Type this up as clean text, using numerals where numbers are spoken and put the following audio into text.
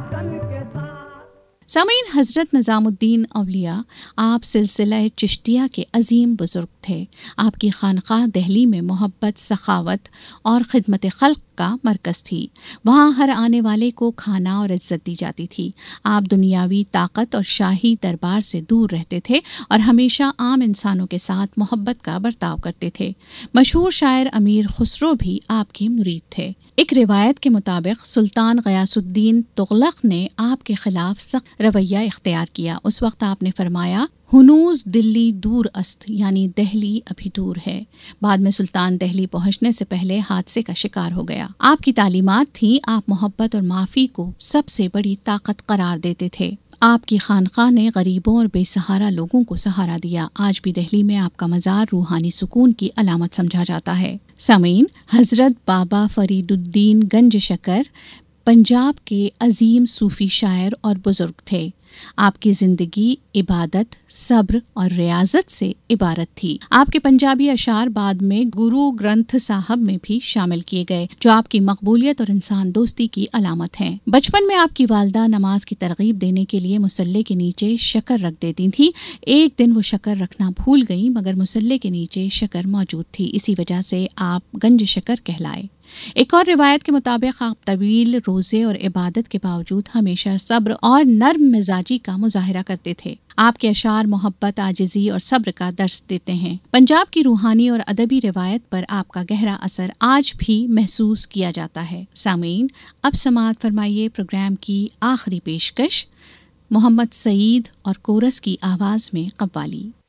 سامعین، حضرت نظام الدین اولیاء آپ سلسلہ چشتیہ کے عظیم بزرگ تھے۔ آپ کی خانقاہ دہلی میں محبت، سخاوت اور خدمت خلق کا مرکز تھی۔ وہاں ہر آنے والے کو کھانا اور عزت دی جاتی تھی۔ آپ دنیاوی طاقت اور شاہی دربار سے دور رہتے تھے اور ہمیشہ عام انسانوں کے ساتھ محبت کا برتاؤ کرتے تھے۔ مشہور شاعر امیر خسرو بھی آپ کے مرید تھے۔ ایک روایت کے مطابق سلطان غیاث الدین تغلق نے آپ کے خلاف سخت رویہ اختیار کیا۔ اس وقت آپ نے فرمایا، ہنوز دلی دور است، یعنی دہلی ابھی دور ہے۔ بعد میں سلطان دہلی پہنچنے سے پہلے حادثے کا شکار ہو گیا۔ آپ کی تعلیمات تھیں، آپ محبت اور معافی کو سب سے بڑی طاقت قرار دیتے تھے۔ آپ کی خانقاہ نے غریبوں اور بے سہارا لوگوں کو سہارا دیا۔ آج بھی دہلی میں آپ کا مزار روحانی سکون کی علامت سمجھا جاتا ہے۔ سامعین، حضرت بابا فرید الدین گنج شکر پنجاب کے عظیم صوفی شاعر اور بزرگ تھے۔ آپ کی زندگی عبادت، صبر اور ریاضت سے عبارت تھی۔ آپ کے پنجابی اشعار بعد میں گرو گرنتھ صاحب میں بھی شامل کیے گئے، جو آپ کی مقبولیت اور انسان دوستی کی علامت ہیں۔ بچپن میں آپ کی والدہ نماز کی ترغیب دینے کے لیے مصلے کے نیچے شکر رکھ دیتی تھیں۔ ایک دن وہ شکر رکھنا بھول گئیں، مگر مصلے کے نیچے شکر موجود تھی، اسی وجہ سے آپ گنج شکر کہلائے۔ ایک اور روایت کے مطابق آپ طویل روزے اور عبادت کے باوجود ہمیشہ صبر اور نرم مزاجی کا مظاہرہ کرتے تھے۔ آپ کے اشعار محبت، عاجزی اور صبر کا درس دیتے ہیں۔ پنجاب کی روحانی اور ادبی روایت پر آپ کا گہرا اثر آج بھی محسوس کیا جاتا ہے۔ سامعین، اب سماعت فرمائیے پروگرام کی آخری پیشکش، محمد سعید اور کورس کی آواز میں قوالی۔